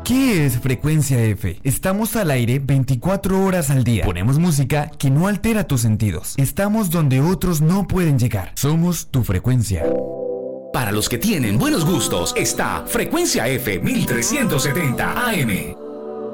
¿Qué es Frecuencia F? Estamos al aire 24 horas al día. Ponemos música que no altera tus sentidos. Estamos donde otros no pueden llegar. Somos tu frecuencia. Para los que tienen buenos gustos está Frecuencia F 1370 AM.